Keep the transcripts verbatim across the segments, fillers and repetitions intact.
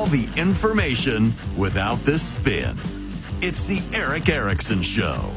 the information without the spin. It's the Eric Erickson Show.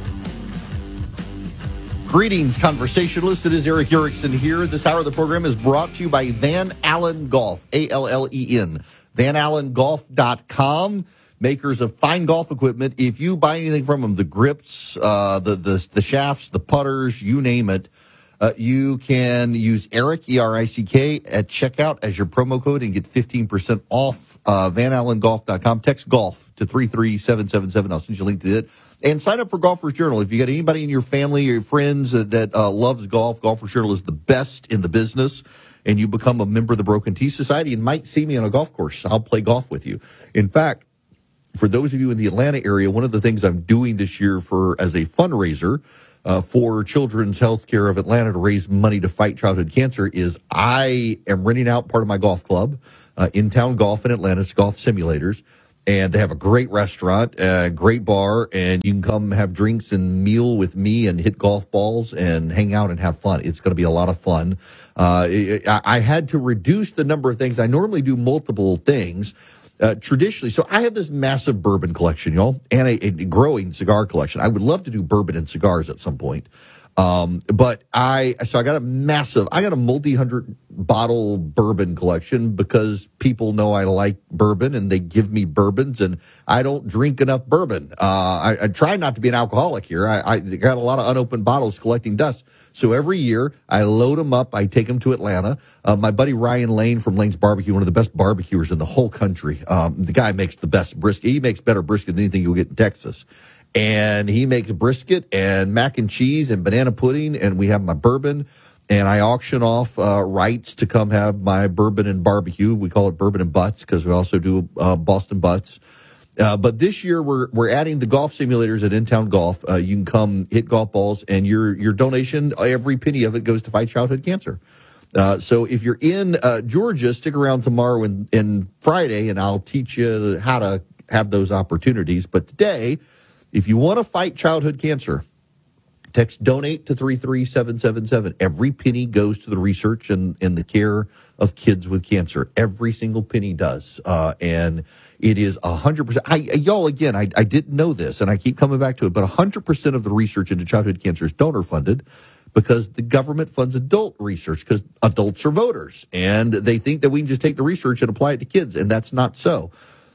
Greetings, conversationalists. It is Eric Erickson here. This hour of the program is brought to you by Van Allen Golf, A L L E N, van allen golf dot com, makers of fine golf equipment. If you buy anything from them, the grips, uh, the, the, the shafts, the putters, you name it, uh, you can use Eric, E R I C K, at checkout as your promo code and get fifteen percent off, uh, van allen golf dot com. Text golf to three three seven seven seven. I'll send you a link to it. And sign up for Golfers Journal. If you got anybody in your family or your friends that, that uh, loves golf, Golfers Journal is the best in the business. And you become a member of the Broken T Society and might see me on a golf course. I'll play golf with you. In fact, for those of you in the Atlanta area, one of the things I'm doing this year for as a fundraiser uh, for Children's Healthcare of Atlanta to raise money to fight childhood cancer is I am renting out part of my golf club, uh, in-town golf in Atlanta. It's Golf Simulators. And they have a great restaurant, a great bar, and you can come have drinks and meal with me and hit golf balls and hang out and have fun. It's going to be a lot of fun. Uh, I, I had to reduce the number of things. I normally do multiple things uh, traditionally. So I have this massive bourbon collection, y'all, and a, a growing cigar collection. I would love to do bourbon and cigars at some point. Um, but I, so I got a massive, I got a multi-hundred bottle bourbon collection because people know I like bourbon and they give me bourbons and I don't drink enough bourbon. Uh, I, I try not to be an alcoholic here. I, I got a lot of unopened bottles collecting dust. So every year I load them up. I take them to Atlanta. Uh, my buddy Ryan Lane from Lane's Barbecue, one of the best barbecuers in the whole country. Um, the guy makes the best brisket. He makes better brisket than anything you'll get in Texas. And he makes brisket and mac and cheese and banana pudding, and we have my bourbon, and I auction off uh, rights to come have my bourbon and barbecue. We call it bourbon and butts because we also do uh, Boston butts. Uh, but this year we're we're adding the golf simulators at In-Town Golf. Uh, you can come hit golf balls, and your your donation, every penny of it goes to fight childhood cancer. Uh, so if you're in uh, Georgia, stick around tomorrow and, and Friday, and I'll teach you how to have those opportunities. But today, if you want to fight childhood cancer, text donate to three three seven seven seven. Every penny goes to the research and, and the care of kids with cancer. Every single penny does. Uh, and it is one hundred percent. I, y'all, again, I, I didn't know this, and I keep coming back to it, but one hundred percent of the research into childhood cancer is donor funded because the government funds adult research because adults are voters. And they think that we can just take the research and apply it to kids, and that's not so.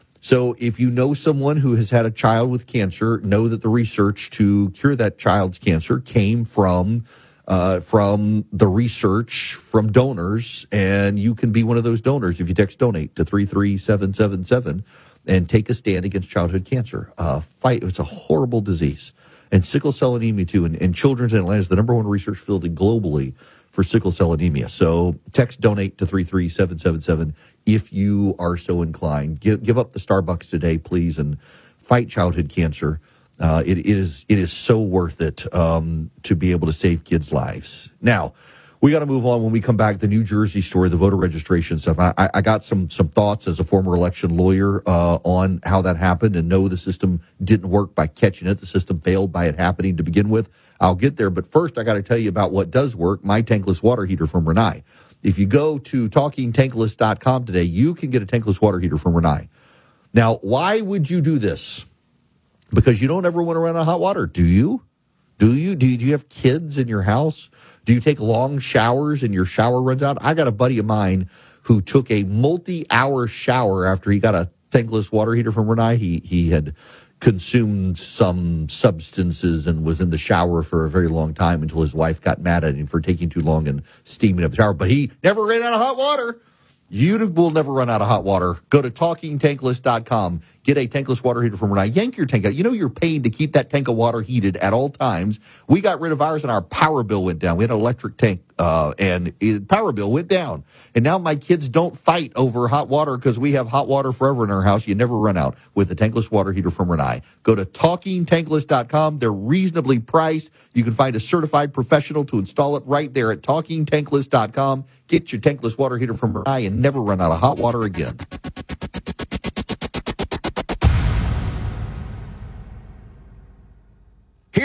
So if you know someone who has had a child with cancer, know that the research to cure that child's cancer came from uh, from the research from donors, and you can be one of those donors if you text donate to three three seven seven seven and take a stand against childhood cancer. Uh, fight it's a horrible disease, and sickle cell anemia too. And, and children's in Atlanta is the number one research field globally for sickle cell anemia. So text donate to three three seven seven seven if you are so inclined. Give, give up the Starbucks today, please, and fight childhood cancer. Uh, it, it is it is so worth it um, to be able to save kids' lives. Now, we got to move on when we come back. The New Jersey story, the voter registration stuff. I, I got some some thoughts as a former election lawyer uh, on how that happened, and no, the system didn't work by catching it. The system failed by it happening to begin with. I'll get there, but first I got to tell you about what does work, my tankless water heater from Rinnai. If you go to talking tankless dot com today, you can get a tankless water heater from Rinnai. Now, why would you do this? Because you don't ever want to run out of hot water, do you? Do you? Do you, do you have kids in your house? Do you take long showers and your shower runs out? I got a buddy of mine who took a multi-hour shower after he got a tankless water heater from Rinnai. He, he had consumed some substances and was in the shower for a very long time until his wife got mad at him for taking too long and steaming up the shower. But he never ran out of hot water. You will never run out of hot water. Go to talking tankless dot com. Get a tankless water heater from Rinnai. Yank your tank out. You know you're paying to keep that tank of water heated at all times. We got rid of ours and our power bill went down. We had an electric tank uh, and it, power bill went down. And now my kids don't fight over hot water because we have hot water forever in our house. You never run out with the tankless water heater from Rinnai. Go to talking tankless dot com. They're reasonably priced. You can find a certified professional to install it right there at talking tankless dot com. Get your tankless water heater from Rinnai and never run out of hot water again.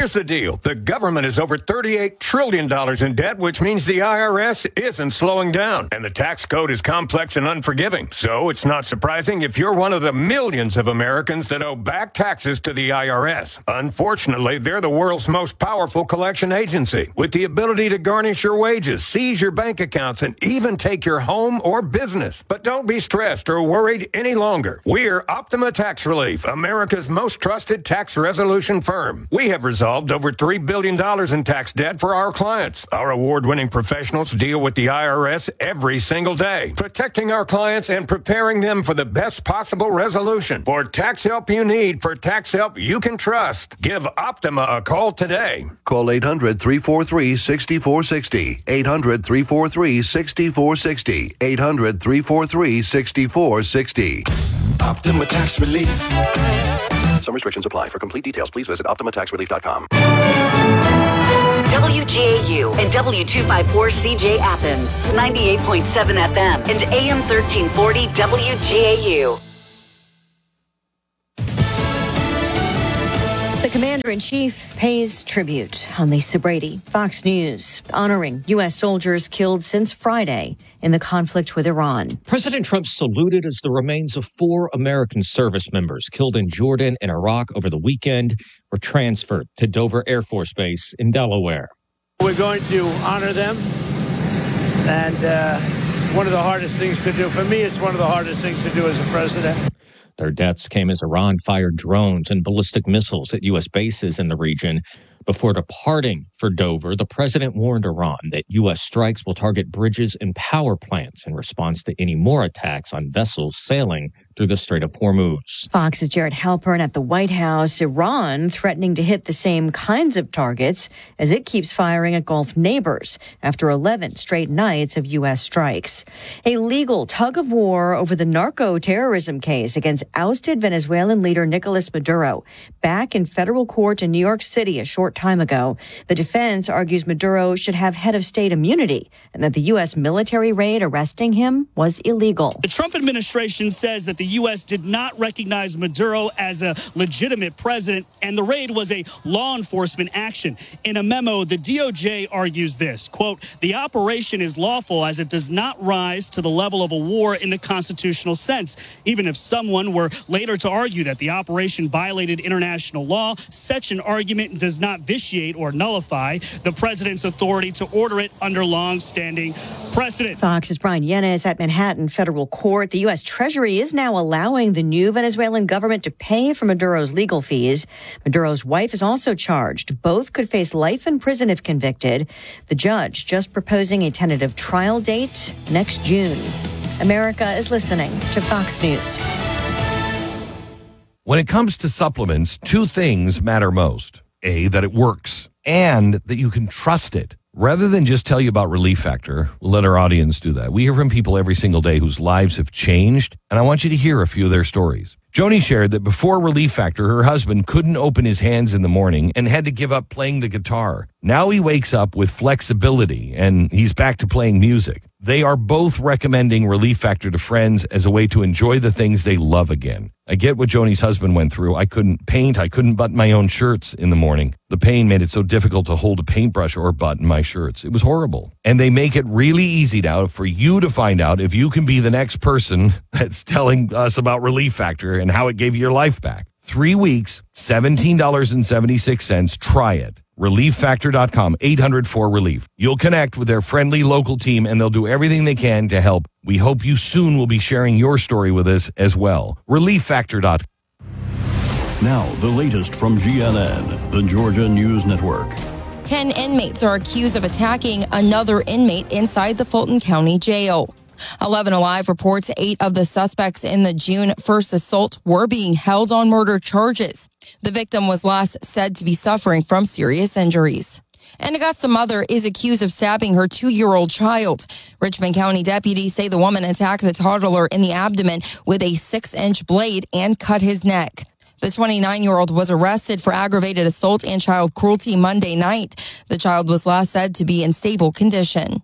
Here's the deal. The government is over thirty-eight trillion dollars in debt, which means the I R S isn't slowing down. And the tax code is complex and unforgiving. So it's not surprising if you're one of the millions of Americans that owe back taxes to the I R S. Unfortunately, they're the world's most powerful collection agency, with the ability to garnish your wages, seize your bank accounts, and even take your home or business. But don't be stressed or worried any longer. We're Optima Tax Relief, America's most trusted tax resolution firm. We have resolved over three billion dollars in tax debt for our clients. Our award-winning professionals deal with the I R S every single day, protecting our clients and preparing them for the best possible resolution. For tax help you need, for tax help you can trust, give Optima a call today. Call eight hundred, three four three, six four six zero. eight hundred, three four three, six four six zero. eight hundred, three four three, six four six zero. Optima Tax Relief. Some restrictions apply. For complete details, please visit optima tax relief dot com. W G A U and W two fifty-four C J Athens, ninety-eight point seven F M and A M thirteen forty W G A U. The Commander-in-Chief pays tribute on Lisa Brady. Fox News honoring U S soldiers killed since Friday in the conflict with Iran. President Trump saluted as the remains of four American service members killed in Jordan and Iraq over the weekend were transferred to Dover Air Force Base in Delaware. We're going to honor them, and uh, one of the hardest things to do. For me, it's one of the hardest things to do as a president. Their deaths came as Iran fired drones and ballistic missiles at U S bases in the region. Before departing for Dover, the president warned Iran that U S strikes will target bridges and power plants in response to any more attacks on vessels sailing through the Strait of Hormuz. Fox's Jared Halpern at the White House. Iran threatening to hit the same kinds of targets as it keeps firing at Gulf neighbors after eleven straight nights of U S strikes. A legal tug of war over the narco-terrorism case against ousted Venezuelan leader Nicolas Maduro back in federal court in New York City a short time ago. The defense argues Maduro should have head of state immunity and that the U S military raid arresting him was illegal. The Trump administration says that the U S did not recognize Maduro as a legitimate president and the raid was a law enforcement action. In a memo, the D O J argues this, quote, the operation is lawful as it does not rise to the level of a war in the constitutional sense. Even if someone were later to argue that the operation violated international law, such an argument does not vitiate or nullify the president's authority to order it under long-standing precedent. Fox's Brian Yenes at Manhattan Federal Court. The U S Treasury is now allowing the new Venezuelan government to pay for Maduro's legal fees. Maduro's wife is also charged. Both could face life in prison if convicted. The judge just proposing a tentative trial date next June. America is listening to Fox News. When it comes to supplements, two things matter most. A, that it works, and that you can trust it. Rather than just tell you about Relief Factor, we'll let our audience do that. We hear from people every single day whose lives have changed, and I want you to hear a few of their stories. Joni shared that before Relief Factor, her husband couldn't open his hands in the morning and had to give up playing the guitar. Now he wakes up with flexibility, and he's back to playing music. They are both recommending Relief Factor to friends as a way to enjoy the things they love again. I get what Joni's husband went through. I couldn't paint. I couldn't button my own shirts in the morning. The pain made it so difficult to hold a paintbrush or button my shirts. It was horrible. And they make it really easy now for you to find out if you can be the next person that's telling us about Relief Factor and how it gave you your life back. Three weeks, seventeen dollars and seventy-six cents. Try it. relief factor dot com, eight hundred four relief. You'll connect with their friendly local team and they'll do everything they can to help. We hope you soon will be sharing your story with us as well. relief factor dot com. Now, the latest from G N N, the Georgia News Network. Ten inmates are accused of attacking another inmate inside the Fulton County Jail. eleven Alive reports eight of the suspects in the June first assault were being held on murder charges. The victim was last said to be suffering from serious injuries. An Augusta mother is accused of stabbing her two-year-old child. Richmond County deputies say the woman attacked the toddler in the abdomen with a six-inch blade and cut his neck. The twenty-nine-year-old was arrested for aggravated assault and child cruelty Monday night. The child was last said to be in stable condition.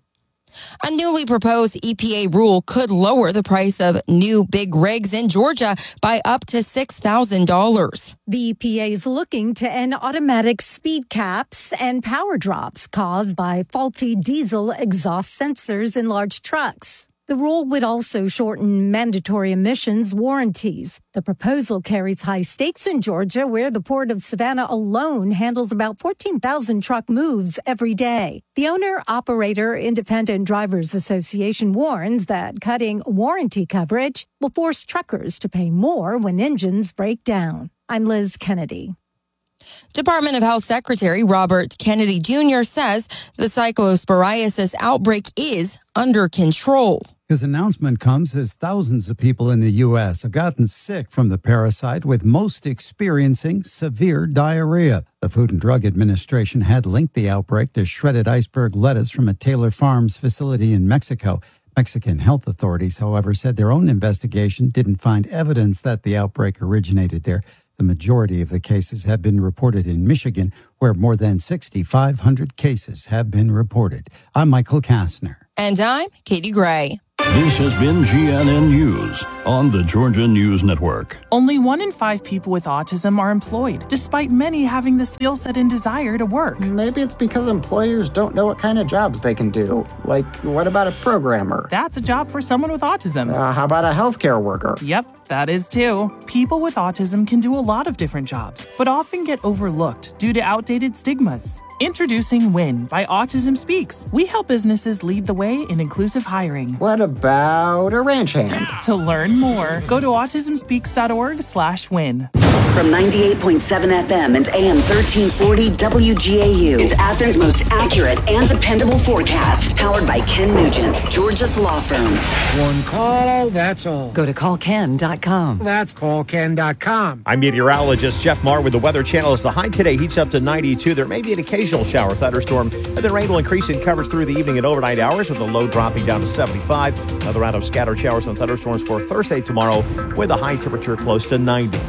A newly proposed E P A rule could lower the price of new big rigs in Georgia by up to six thousand dollars. The E P A is looking to end automatic speed caps and power drops caused by faulty diesel exhaust sensors in large trucks. The rule would also shorten mandatory emissions warranties. The proposal carries high stakes in Georgia, where the Port of Savannah alone handles about fourteen thousand truck moves every day. The Owner-Operator Independent Drivers Association warns that cutting warranty coverage will force truckers to pay more when engines break down. I'm Liz Kennedy. Department of Health Secretary Robert Kennedy Junior says the cyclosporiasis outbreak is under control. His announcement comes as thousands of people in the U S have gotten sick from the parasite, with most experiencing severe diarrhea. The Food and Drug Administration had linked the outbreak to shredded iceberg lettuce from a Taylor Farms facility in Mexico. Mexican health authorities, however, said their own investigation didn't find evidence that the outbreak originated there. The majority of the cases have been reported in Michigan, where more than six thousand five hundred cases have been reported. I'm Michael Kastner. And I'm Katie Gray. This has been G N N News on the Georgia News Network. Only one in five people with autism are employed, despite many having the skill set and desire to work. Maybe it's because employers don't know what kind of jobs they can do. Like, what about a programmer? That's a job for someone with autism. Uh, how about a healthcare worker? Yep, that is too. People with autism can do a lot of different jobs, but often get overlooked due to outdated stigmas. Introducing WIN by Autism Speaks. We help businesses lead the way in inclusive hiring. What about a ranch hand? To learn more, go to autism speaks dot org slash win. From ninety-eight point seven F M and A M thirteen forty W G A U, it's Athens' most accurate and dependable forecast. Powered by Ken Nugent, Georgia's law firm. One call, that's all. Go to call ken dot com. That's call ken dot com. I'm meteorologist Jeff Marr with the Weather Channel. As the high today heats up to ninety-two, there may be an occasional shower thunderstorm, and then rain will increase in coverage through the evening and overnight hours, with the low dropping down to seventy-five. Another round of scattered showers and thunderstorms for Thursday tomorrow, with a high temperature close to ninety.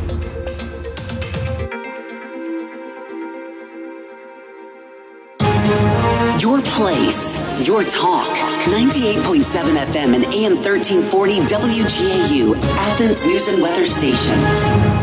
Your place, your talk. ninety-eight point seven F M and A M thirteen forty W G A U, Athens News and Weather Station.